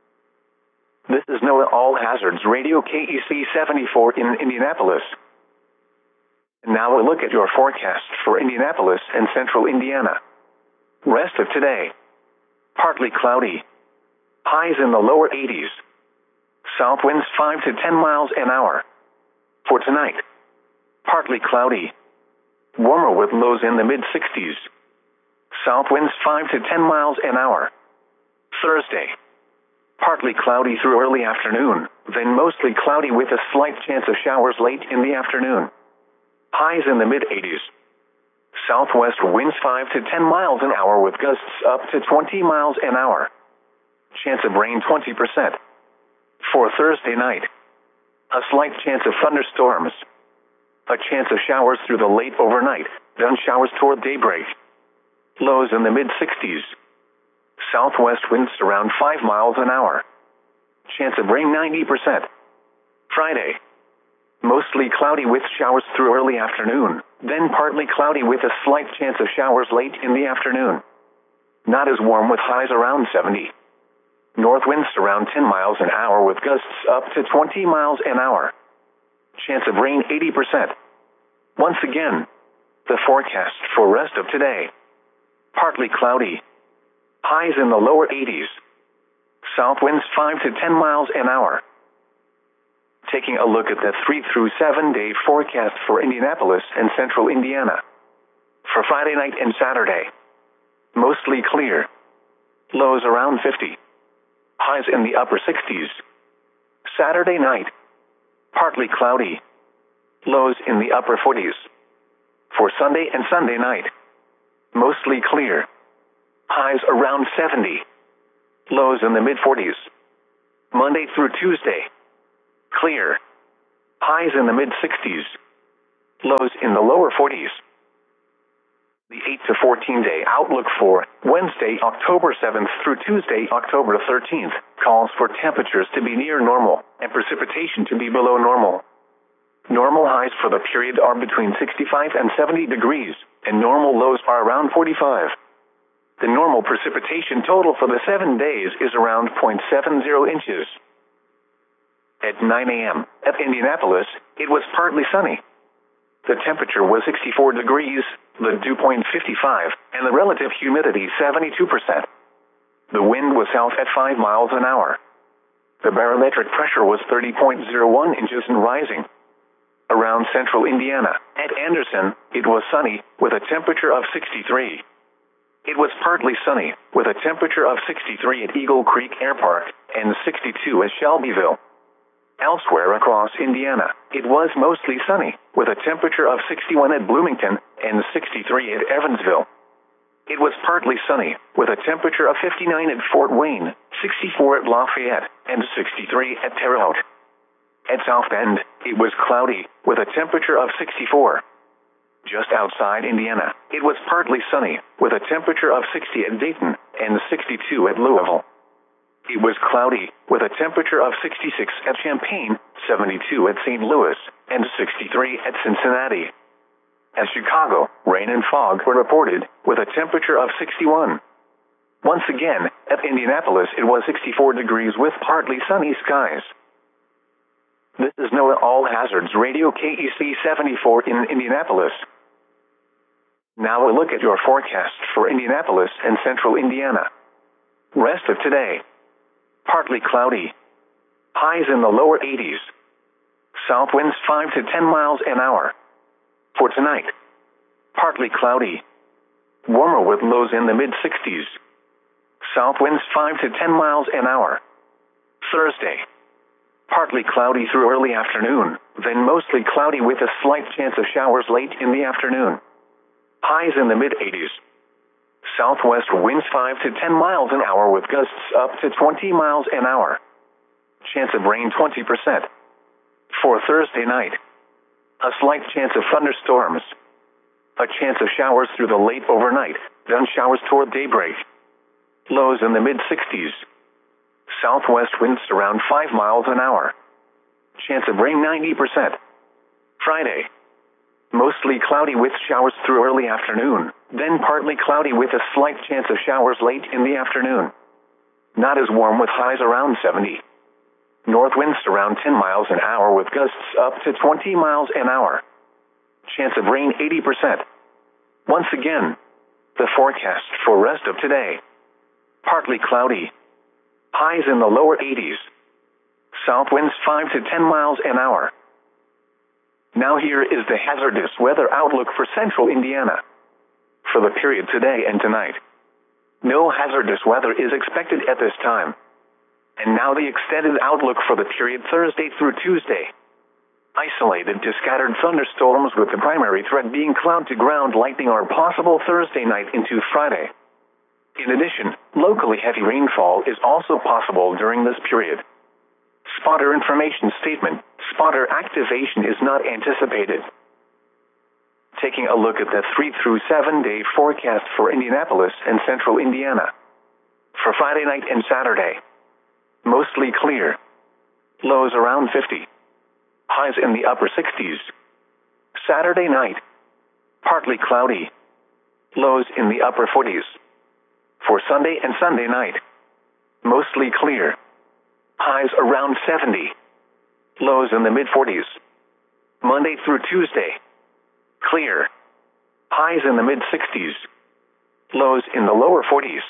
This is NOAA All Hazards Radio KEC 74 in Indianapolis. And now we'll look at your forecast for Indianapolis and central Indiana. Rest of today. Partly cloudy. Highs in the lower 80s. South winds 5 to 10 miles an hour. For tonight. Partly cloudy. Warmer with lows in the mid-60s. South winds 5 to 10 miles an hour. Thursday. Partly cloudy through early afternoon, then mostly cloudy with a slight chance of showers late in the afternoon. Highs in the mid-80s. Southwest winds 5 to 10 miles an hour with gusts up to 20 miles an hour. Chance of rain 20%. For Thursday night, a slight chance of thunderstorms. A chance of showers through the late overnight, then showers toward daybreak. Lows in the mid-60s. Southwest winds around 5 miles an hour. Chance of rain 90%. Friday. Mostly cloudy with showers through early afternoon, then partly cloudy with a slight chance of showers late in the afternoon. Not as warm with highs around 70. North winds around 10 miles an hour with gusts up to 20 miles an hour. Chance of rain 80%. Once again, the forecast for rest of today. Partly cloudy. Highs in the lower 80s. South winds 5 to 10 miles an hour. Taking a look at the 3 through 7 day forecast for Indianapolis and central Indiana. For Friday night and Saturday. Mostly clear. Lows around 50. Highs in the upper 60s. Saturday night. Partly cloudy. Lows in the upper 40s. For Sunday and Sunday night. Mostly clear. Highs around 70. Lows in the mid-40s. Monday through Tuesday. Clear. Highs in the mid-60s. Lows in the lower 40s. The 8 to 14 day outlook for Wednesday, October 7th through Tuesday, October 13th, calls for temperatures to be near normal and precipitation to be below normal. Normal highs for the period are between 65 and 70 degrees, and normal lows are around 45. The normal precipitation total for the 7 days is around 0.70 inches. At 9 a.m. at Indianapolis, it was partly sunny. The temperature was 64 degrees, the dew point 55, and the relative humidity 72%. The wind was south at 5 miles an hour. The barometric pressure was 30.01 inches and rising. Around central Indiana, at Anderson, it was sunny, with a temperature of 63. It was partly sunny, with a temperature of 63 at Eagle Creek Air Park, and 62 at Shelbyville. Elsewhere across Indiana, it was mostly sunny, with a temperature of 61 at Bloomington and 63 at Evansville. It was partly sunny, with a temperature of 59 at Fort Wayne, 64 at Lafayette, and 63 at Terre Haute. At South Bend, it was cloudy, with a temperature of 64. Just outside Indiana, it was partly sunny, with a temperature of 60 at Dayton and 62 at Louisville. It was cloudy, with a temperature of 66 at Champaign, 72 at St. Louis, and 63 at Cincinnati. At Chicago, rain and fog were reported, with a temperature of 61. Once again, at Indianapolis it was 64 degrees with partly sunny skies. This is NOAA All Hazards Radio KEC 74 in Indianapolis. Now a look at your forecast for Indianapolis and central Indiana. Rest of today. Partly cloudy. Highs in the lower 80s. South winds 5 to 10 miles an hour. For tonight, partly cloudy. Warmer with lows in the mid-60s. South winds 5 to 10 miles an hour. Thursday, partly cloudy through early afternoon, then mostly cloudy with a slight chance of showers late in the afternoon. Highs in the mid-80s. Southwest winds 5 to 10 miles an hour with gusts up to 20 miles an hour. Chance of rain 20%. For Thursday night, a slight chance of thunderstorms. A chance of showers through the late overnight, then showers toward daybreak. Lows in the mid-60s. Southwest winds around 5 miles an hour. Chance of rain 90%. Friday, mostly cloudy with showers through early afternoon, then partly cloudy with a slight chance of showers late in the afternoon. Not as warm with highs around 70. North winds around 10 miles an hour with gusts up to 20 miles an hour. Chance of rain 80%. Once again, the forecast for rest of today. Partly cloudy. Highs in the lower 80s. South winds 5 to 10 miles an hour. Now here is the hazardous weather outlook for central Indiana. For the period today and tonight, no hazardous weather is expected at this time. And now the extended outlook for the period Thursday through Tuesday. Isolated to scattered thunderstorms with the primary threat being cloud-to-ground lightning are possible Thursday night into Friday. In addition, locally heavy rainfall is also possible during this period. Spotter information statement: spotter activation is not anticipated. Taking a look at the 3 through 7 day forecast for Indianapolis and central Indiana. For Friday night and Saturday, mostly clear. Lows around 50. Highs in the upper 60s. Saturday night, partly cloudy. Lows in the upper 40s. For Sunday and Sunday night, mostly clear. Highs around 70. Lows in the mid-40s. Monday through Tuesday, clear. Highs in the mid-60s. Lows in the lower 40s.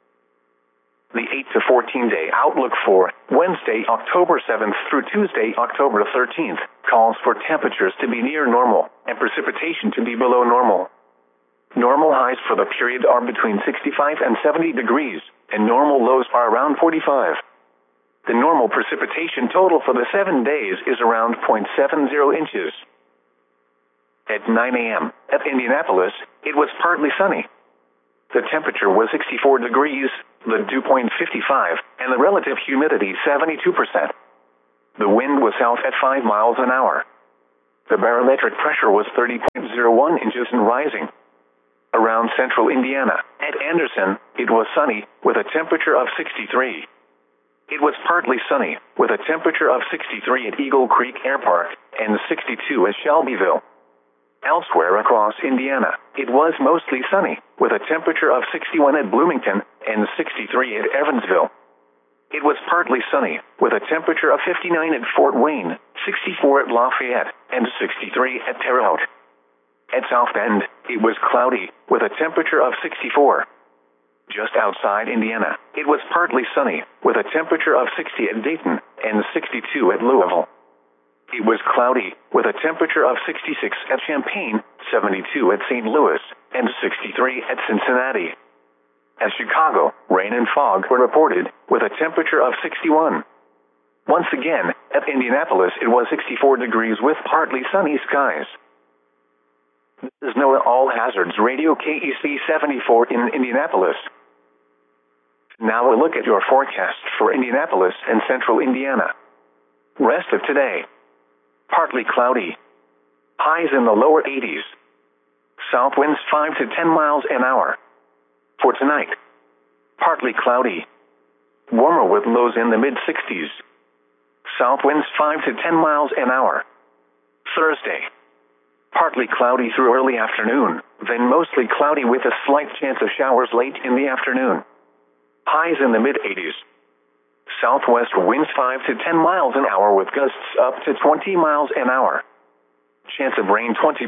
The 8 to 14 day outlook for Wednesday, October 7th through Tuesday, October 13th, calls for temperatures to be near normal and precipitation to be below normal. Normal highs for the period are between 65 and 70 degrees, and normal lows are around 45. The normal precipitation total for the 7 days is around 0.70 inches. At 9 a.m. at Indianapolis, it was partly sunny. The temperature was 64 degrees, the dew point 55, and the relative humidity 72%. The wind was south at 5 miles an hour. The barometric pressure was 30.01 inches and rising. Around central Indiana, at Anderson, it was sunny, with a temperature of 63. It was partly sunny, with a temperature of 63 at Eagle Creek Air Park, and 62 at Shelbyville. Elsewhere across Indiana, it was mostly sunny, with a temperature of 61 at Bloomington, and 63 at Evansville. It was partly sunny, with a temperature of 59 at Fort Wayne, 64 at Lafayette, and 63 at Terre Haute. At South Bend, it was cloudy, with a temperature of 64. Just outside Indiana, it was partly sunny, with a temperature of 60 at Dayton, and 62 at Louisville. It was cloudy, with a temperature of 66 at Champaign, 72 at St. Louis, and 63 at Cincinnati. At Chicago, rain and fog were reported, with a temperature of 61. Once again, at Indianapolis it was 64 degrees with partly sunny skies. This is NOAA All Hazards Radio KEC 74 in Indianapolis. Now a look at your forecast for Indianapolis and central Indiana. Rest of today. Partly cloudy. Highs in the lower 80s. South winds 5 to 10 miles an hour. For tonight, partly cloudy. Warmer with lows in the mid-60s. South winds 5 to 10 miles an hour. Thursday, partly cloudy through early afternoon, then mostly cloudy with a slight chance of showers late in the afternoon. Highs in the mid-80s. Southwest winds 5 to 10 miles an hour with gusts up to 20 miles an hour. Chance of rain 20%.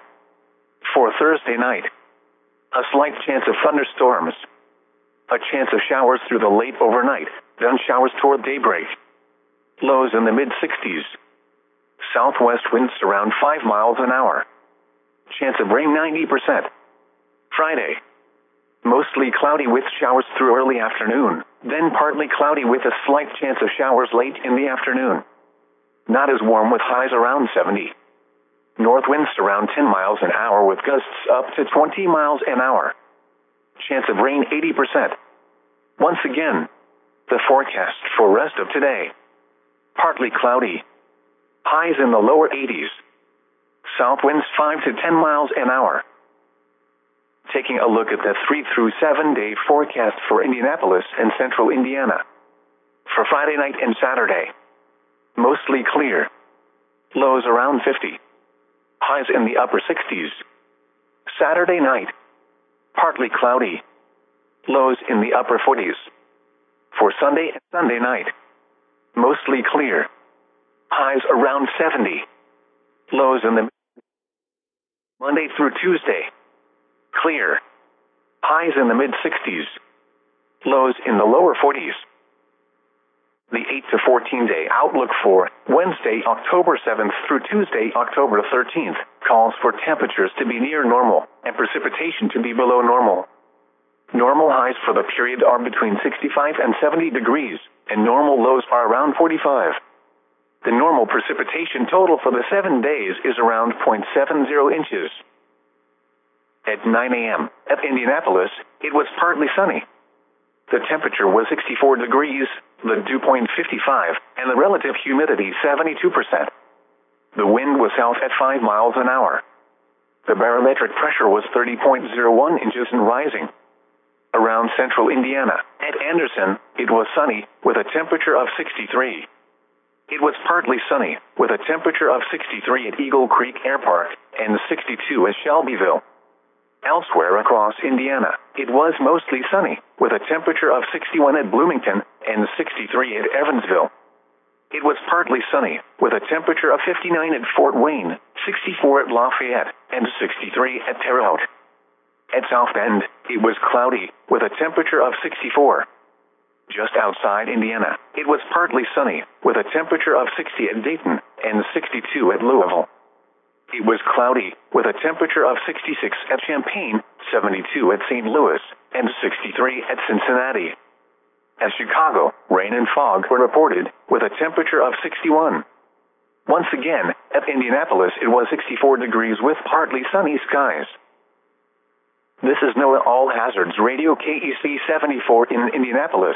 For Thursday night, a slight chance of thunderstorms. A chance of showers through the late overnight, then showers toward daybreak. Lows in the mid-60s. Southwest winds around 5 miles an hour. Chance of rain 90%. Friday, mostly cloudy with showers through early afternoon, then partly cloudy with a slight chance of showers late in the afternoon. Not as warm with highs around 70. North winds around 10 miles an hour with gusts up to 20 miles an hour. Chance of rain 80%. Once again, the forecast for rest of today. Partly cloudy. Highs in the lower 80s. South winds 5 to 10 miles an hour. Taking a look at the 3 through 7 day forecast for Indianapolis and central Indiana. For Friday night and Saturday, mostly clear. Lows around 50. Highs in the upper 60s. Saturday night, partly cloudy. Lows in the upper 40s. For Sunday and Sunday night, mostly clear. Highs around 70. Lows in the Monday through Tuesday, clear. Highs in the mid-60s. Lows in the lower 40s. The 8 to 14 day outlook for Wednesday, October 7th through Tuesday, October 13th, calls for temperatures to be near normal and precipitation to be below normal. Normal highs for the period are between 65 and 70 degrees, and normal lows are around 45. The normal precipitation total for the 7 days is around 0.70 inches. At 9 a.m. at Indianapolis, it was partly sunny. The temperature was 64 degrees, the dew point 55, and the relative humidity 72%. The wind was south at 5 miles an hour. The barometric pressure was 30.01 inches and rising. Around central Indiana, at Anderson, it was sunny, with a temperature of 63. It was partly sunny, with a temperature of 63 at Eagle Creek Air Park, and 62 at Shelbyville. Elsewhere across Indiana, it was mostly sunny, with a temperature of 61 at Bloomington, and 63 at Evansville. It was partly sunny, with a temperature of 59 at Fort Wayne, 64 at Lafayette, and 63 at Terre Haute. At South Bend, it was cloudy, with a temperature of 64. Just outside Indiana, it was partly sunny, with a temperature of 60 at Dayton, and 62 at Louisville. It was cloudy, with a temperature of 66 at Champaign, 72 at St. Louis, and 63 at Cincinnati. At Chicago, rain and fog were reported, with a temperature of 61. Once again, at Indianapolis it was 64 degrees with partly sunny skies. This is NOAA All Hazards Radio KEC 74 in Indianapolis.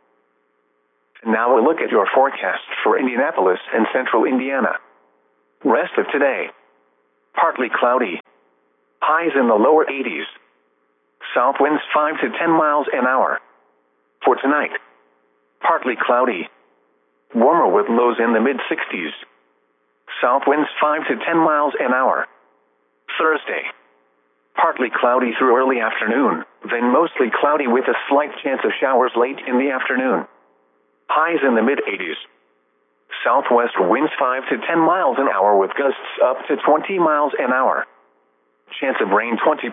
Now we'll look at your forecast for Indianapolis and central Indiana. Rest of today. Partly cloudy. Highs in the lower 80s. South winds 5 to 10 miles an hour. For tonight. Partly cloudy. Warmer with lows in the mid-60s. South winds 5 to 10 miles an hour. Thursday. Partly cloudy through early afternoon, then mostly cloudy with a slight chance of showers late in the afternoon. Highs in the mid-80s. Southwest winds 5 to 10 miles an hour with gusts up to 20 miles an hour. Chance of rain 20%.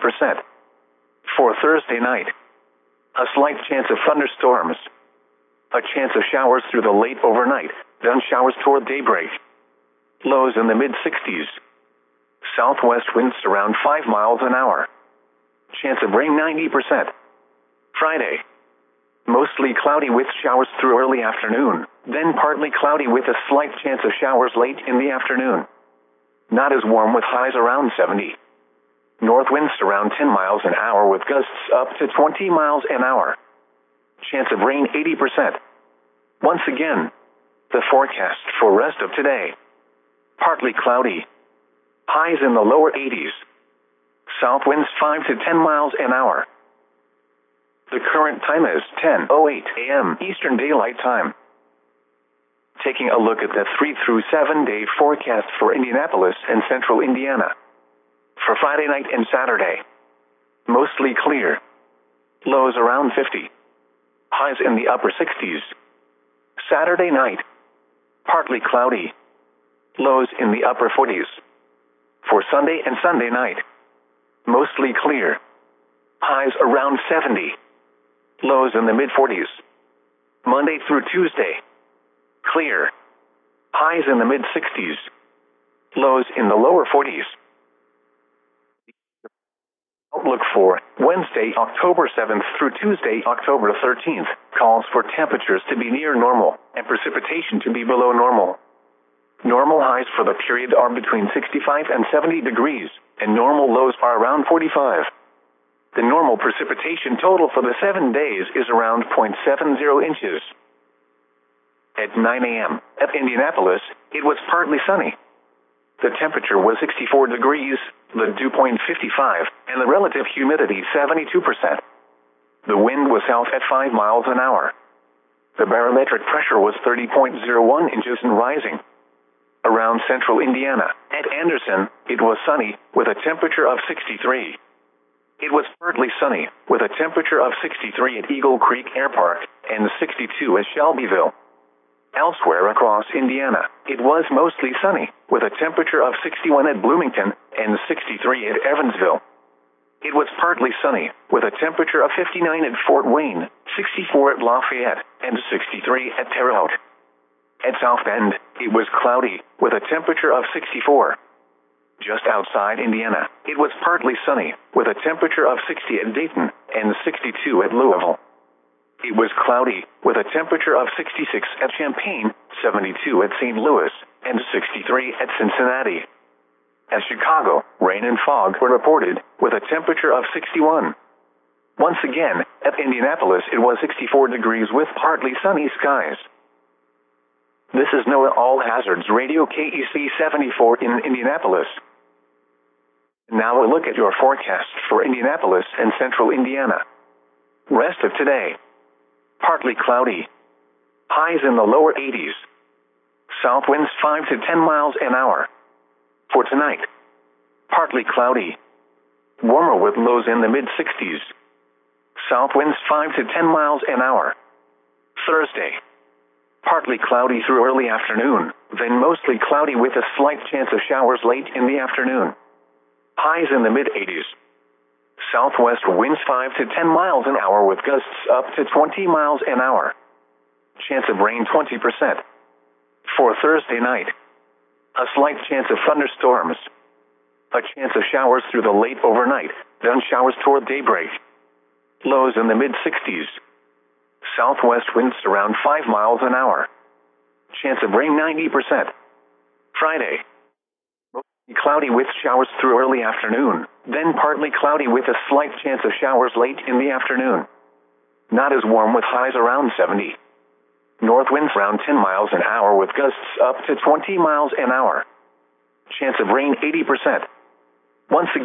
For Thursday night. A slight chance of thunderstorms. A chance of showers through the late overnight, then showers toward daybreak. Lows in the mid-60s. Southwest winds around 5 miles an hour. Chance of rain 90%. Friday. Mostly cloudy with showers through early afternoon, then partly cloudy with a slight chance of showers late in the afternoon. Not as warm with highs around 70. North winds around 10 miles an hour with gusts up to 20 miles an hour. Chance of rain 80%. Once again, the forecast for rest of today. Partly cloudy. Highs in the lower 80s. South winds 5 to 10 miles an hour. The current time is 10:08 a.m. Eastern Daylight Time. Taking a look at the 3 through 7 day forecast for Indianapolis and central Indiana. For Friday night and Saturday. Mostly clear. Lows around 50. Highs in the upper 60s. Saturday night. Partly cloudy. Lows in the upper 40s. For Sunday and Sunday night. Mostly clear. Highs around 70. Lows in the mid-40s. Monday through Tuesday. Clear. Highs in the mid-60s. Lows in the lower 40s. Outlook for Wednesday, October 7th through Tuesday, October 13th, calls for temperatures to be near normal and precipitation to be below normal. Normal highs for the period are between 65 and 70 degrees, and normal lows are around 45. The normal precipitation total for the 7 days is around 0.70 inches. At 9 a.m. at Indianapolis, it was partly sunny. The temperature was 64 degrees, the dew point 55, and the relative humidity 72%. The wind was south at 5 miles an hour. The barometric pressure was 30.01 inches and rising. Around central Indiana, at Anderson, it was sunny, with a temperature of 63. It was partly sunny, with a temperature of 63 at Eagle Creek Air Park, and 62 at Shelbyville. Elsewhere across Indiana, it was mostly sunny, with a temperature of 61 at Bloomington, and 63 at Evansville. It was partly sunny, with a temperature of 59 at Fort Wayne, 64 at Lafayette, and 63 at Terre Haute. At South Bend, it was cloudy, with a temperature of 64. Just outside Indiana, it was partly sunny, with a temperature of 60 at Dayton, and 62 at Louisville. It was cloudy, with a temperature of 66 at Champaign, 72 at St. Louis, and 63 at Cincinnati. At Chicago, rain and fog were reported, with a temperature of 61. Once again, at Indianapolis it was 64 degrees with partly sunny skies. This is NOAA All Hazards Radio KEC 74 in Indianapolis. Now we'll look at your forecast for Indianapolis and central Indiana. Rest of today. Partly cloudy. Highs in the lower 80s. South winds 5 to 10 miles an hour. For tonight. Partly cloudy. Warmer with lows in the mid-60s. South winds 5 to 10 miles an hour. Thursday. Partly cloudy through early afternoon, then mostly cloudy with a slight chance of showers late in the afternoon. Highs in the mid-80s. Southwest winds 5 to 10 miles an hour with gusts up to 20 miles an hour. Chance of rain 20%. For Thursday night. A slight chance of thunderstorms. A chance of showers through the late overnight, then showers toward daybreak. Lows in the mid-60s. Southwest winds around 5 miles an hour. Chance of rain 90%. Friday. Mostly cloudy with showers through early afternoon, Then partly cloudy with a slight chance of showers late in the afternoon. Not as warm with highs around 70. North winds around 10 miles an hour with gusts up to 20 miles an hour. Chance of rain 80%. Once again,